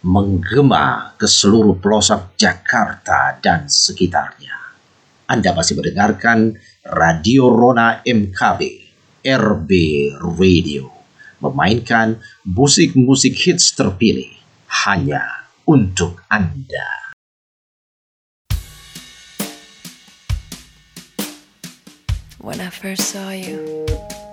menggema ke seluruh pelosok Jakarta dan sekitarnya. Anda masih mendengarkan Radio Rona MKB, RB Radio, memainkan musik-musik hits terpilih hanya untuk Anda. When I first saw you,